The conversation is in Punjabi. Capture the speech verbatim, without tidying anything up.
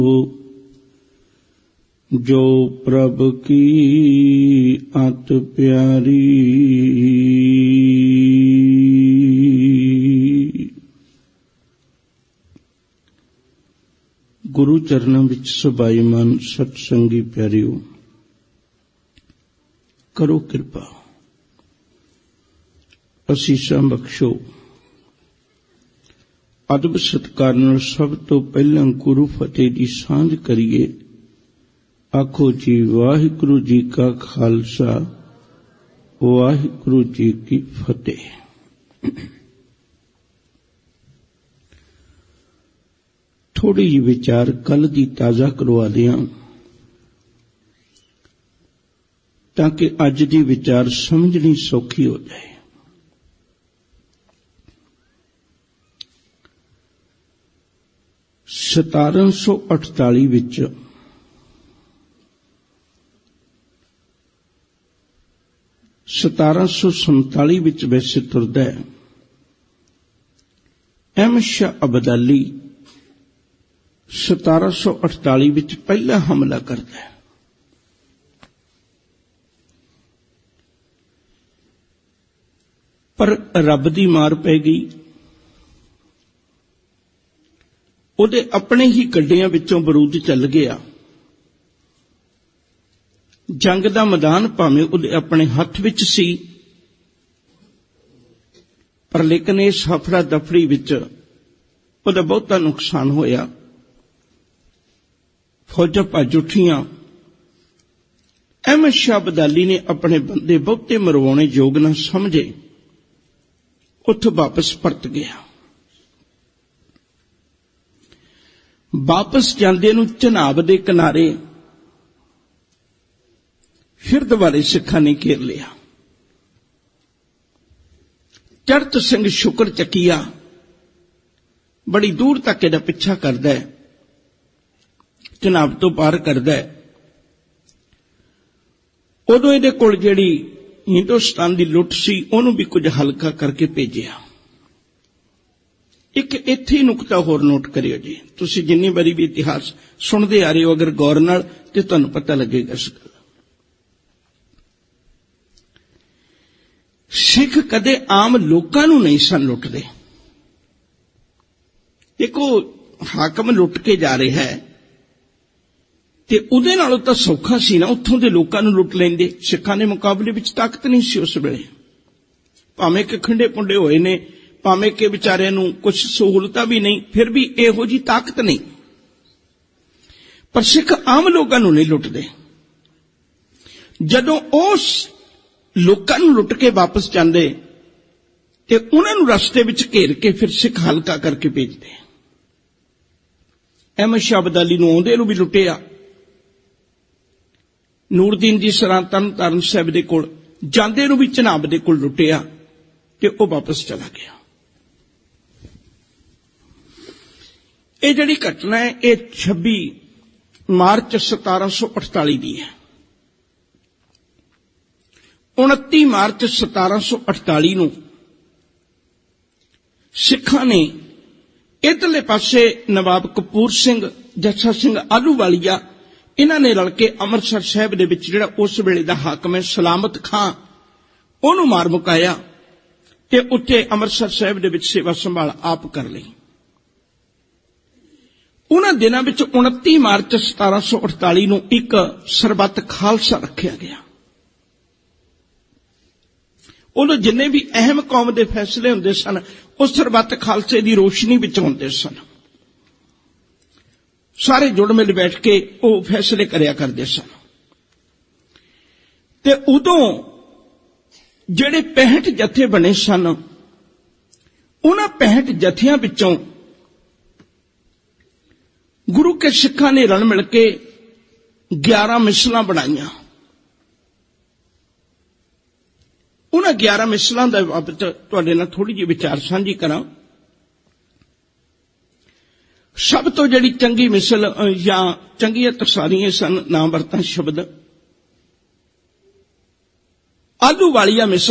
जो प्रभ की अत प्यारी। गुरु चरणों विच सबाईमान सत्संगी प्यारियो, करो कृपा, असीसां बख्शो। अदब सत्कार नाल सब तो पहला गुरु फतेह की सांझ करिए। आखो जी वाहिगुरु जी का खालसा, वाहिगुरु जी की फतेह। थोड़ी जी विचार कल दी ताजा करवा दिया ताकि अज दी विचार समझनी सौखी हो जाए। सतारह सौ अठताली विच सतारह सौ संताली विच वैसे तुरदा है। अहमद शाह अब्दाली सतारह सौ अठताली विच पहला हमला करता है। पर रब दी मार पै गई। ਉਹਦੇ अपने ही ਗੱਡਿਆਂ ਵਿੱਚੋਂ ਬਰੂਦ ਚੱਲ ਗਿਆ। ਜੰਗ ਦਾ ਮੈਦਾਨ ਭਾਵੇਂ ਉਹਦੇ ਆਪਣੇ ਹੱਥ ਵਿੱਚ ਸੀ, ਪਰ ਲੇਕਿਨ ਇਸ ਹਫੜਾ ਦਫੜੀ ਵਿੱਚ ਉਹਦਾ ਬਹੁਤਾ ਨੁਕਸਾਨ ਹੋਇਆ। ਫੌਜਾਂ ਭੱਜ ਉੱਠੀਆਂ। ਅਹਿਮਦ ਸ਼ਾਹ ਅਬਦਾਲੀ ਨੇ ਆਪਣੇ ਬੰਦੇ ਬਹੁਤੇ ਮਰਵਾਉਣੇ ਯੋਗ ਨਾ ਸਮਝੇ, ਉੱਥੋਂ ਵਾਪਸ ਪਰਤ ਗਿਆ। ਵਾਪਸ ਜਾਂਦੇ ਨੂੰ ਚਨਾਬ ਦੇ ਕਿਨਾਰੇ ਫਿਰ ਦੁਬਾਰੇ ਸਿੱਖਾਂ ਨੇ ਘੇਰ ਲਿਆ। ਚੜਤ ਸਿੰਘ ਸ਼ੁਕਰ ਚੱਕੀਆ ਬੜੀ ਦੂਰ ਤੱਕ ਇਹਦਾ ਪਿੱਛਾ ਕਰਦਾ ਹੈ, ਚਨਾਬ ਤੋਂ ਪਾਰ ਕਰਦਾ ਹੈ। ਉਦੋਂ ਇਹਦੇ ਕੋਲ ਜਿਹੜੀ ਹਿੰਦੁਸਤਾਨ ਦੀ ਲੁੱਟ ਸੀ ਉਹਨੂੰ ਵੀ ਕੁਝ ਹਲਕਾ ਕਰਕੇ ਭੇਜਿਆ। ਇੱਕ ਇੱਥੇ ਹੀ ਨੁਕਤਾ ਹੋਰ ਨੋਟ ਕਰਿਓ ਜੀ, ਤੁਸੀਂ ਜਿੰਨੀ ਵਾਰੀ ਵੀ ਇਤਿਹਾਸ ਸੁਣਦੇ ਆ ਰਹੇ ਹੋ, ਅਗਰ ਗੌਰ ਨਾਲ ਤੇ ਤੁਹਾਨੂੰ ਪਤਾ ਲੱਗੇਗਾ ਇਸ ਗੱਲ। ਸਿੱਖ ਕਦੇ ਆਮ ਲੋਕਾਂ ਨੂੰ ਨਹੀਂ ਸਨ ਲੁੱਟਦੇ। ਇੱਕ ਉਹ ਹਾਕਮ ਲੁੱਟ ਕੇ ਜਾ ਰਿਹਾ ਹੈ ਤੇ ਉਹਦੇ ਨਾਲੋਂ ਤਾਂ ਸੌਖਾ ਸੀ ਨਾ ਉੱਥੋਂ ਦੇ ਲੋਕਾਂ ਨੂੰ ਲੁੱਟ ਲੈਂਦੇ। ਸਿੱਖਾਂ ਦੇ ਮੁਕਾਬਲੇ ਵਿੱਚ ਤਾਕਤ ਨਹੀਂ ਸੀ ਉਸ ਵੇਲੇ, ਭਾਵੇਂ ਕਿ ਖੰਡੇ ਪੁੰਡੇ ਹੋਏ ਨੇ, ਭਾਵੇਂ ਕਿ ਵਿਚਾਰਿਆਂ ਨੂੰ ਕੁਝ ਸਹੂਲਤਾਂ ਵੀ ਨਹੀਂ, ਫਿਰ ਵੀ ਇਹੋ ਜੀ ਤਾਕਤ ਨਹੀਂ। ਪਰ ਸਿੱਖ ਆਮ ਲੋਕਾਂ ਨੂੰ ਨਹੀਂ ਲੁੱਟਦੇ। ਜਦੋਂ ਉਸ ਲੋਕਾਂ ਨੂੰ ਲੁੱਟ ਕੇ ਵਾਪਸ ਜਾਂਦੇ ਤੇ ਉਹਨਾਂ ਨੂੰ ਰਸਤੇ ਵਿੱਚ ਘੇਰ ਕੇ ਫਿਰ ਸਿੱਖ ਹਲਕਾ ਕਰਕੇ ਭੇਜਦੇ। ਅਹਿਮਦ ਸ਼ਾਹ ਅਬਦਾਲੀ ਨੂੰ ਆਉਂਦੇ ਨੂੰ ਵੀ ਲੁੱਟਿਆ। ਨੂਰਦੀਨ ਜੀ ਸਰਾਂ ਤਰਨ ਤਾਰਨ ਸਾਹਿਬ ਦੇ ਕੋਲ ਜਾਂਦੇ ਨੂੰ ਵੀ ਚਨਾਬ ਦੇ ਕੋਲ ਲੁੱਟਿਆ ਤੇ ਉਹ ਵਾਪਸ ਚਲਾ ਗਿਆ। ਇਹ ਜਿਹੜੀ ਘਟਨਾ ਹੈ ਇਹ ਛੱਬੀ ਮਾਰਚ ਸਤਾਰਾਂ ਸੌ ਅਠਤਾਲੀ ਦੀ ਹੈ। ਉਨੱਤੀ ਮਾਰਚ ਸਤਾਰਾਂ ਸੌ ਅਠਤਾਲੀ ਨੂੰ ਸਿੱਖਾਂ ਨੇ ਇੱਧਰਲੇ ਪਾਸੇ ਨਵਾਬ ਕਪੂਰ ਸਿੰਘ, ਜੱਸਾ ਸਿੰਘ ਆਹਲੂਵਾਲੀਆ, ਇਹਨਾਂ ਨੇ ਰਲ ਕੇ ਅੰਮ੍ਰਿਤਸਰ ਸਾਹਿਬ ਦੇ ਵਿੱਚ ਜਿਹੜਾ ਉਸ ਵੇਲੇ ਦਾ ਹਾਕਮ ਹੈ ਸਲਾਮਤ ਖਾਂ, ਉਹਨੂੰ ਮਾਰ ਮੁਕਾਇਆ ਤੇ ਉੱਥੇ ਅੰਮ੍ਰਿਤਸਰ ਸਾਹਿਬ ਦੇ ਵਿੱਚ ਸੇਵਾ ਸੰਭਾਲ ਆਪ ਕਰ ਲਈ। ਉਹਨਾਂ ਦਿਨਾਂ ਵਿੱਚ ਉਨੱਤੀ ਮਾਰਚ ਸਤਾਰਾਂ ਸੌ ਅਠਤਾਲੀ ਨੂੰ ਇੱਕ ਸਰਬੱਤ ਖਾਲਸਾ ਰੱਖਿਆ ਗਿਆ। ਉਦੋਂ ਜਿੰਨੇ ਵੀ ਅਹਿਮ ਕੌਮ ਦੇ ਫੈਸਲੇ ਹੁੰਦੇ ਸਨ ਉਹ ਸਰਬੱਤ ਖਾਲਸੇ ਦੀ ਰੋਸ਼ਨੀ ਵਿੱਚ ਹੁੰਦੇ ਸਨ। ਸਾਰੇ ਜੁੜ ਮਿਲ ਬੈਠ ਕੇ ਉਹ ਫੈਸਲੇ ਕਰਿਆ ਕਰਦੇ ਸਨ। ਤੇ ਉਦੋਂ ਜਿਹੜੇ ਪੈਂਹਠ ਜਥੇ ਬਣੇ ਸਨ, ਉਹਨਾਂ ਪੈਂਹਠ ਜਥਿਆਂ ਵਿੱਚੋਂ ਗੁਰੂ ਕੇ ਸਿੱਖਾਂ ਨੇ ਰਲ ਮਿਲ ਕੇ ਗਿਆਰਾਂ ਮਿਸਲਾਂ ਬਣਾਈਆਂ। ਉਹਨਾਂ ਗਿਆਰਾਂ ਮਿਸਲਾਂ ਦਾ ਬਾਬਤ ਤੁਹਾਡੇ ਨਾਲ ਥੋੜੀ ਜਿਹੀ ਵਿਚਾਰ ਸਾਂਝੀ ਕਰਾਂ। ਸਭ ਤੋਂ ਜਿਹੜੀ ਚੰਗੀ ਮਿਸਲ ਜਾਂ ਚੰਗੀਆਂ ਟਕਸਾਲੀਆਂ ਸਨ, ਨਾ ਵਰਤਾਂ ਸ਼ਬਦ, ਆਹਲੂਵਾਲੀਆ ਮਿਸਲ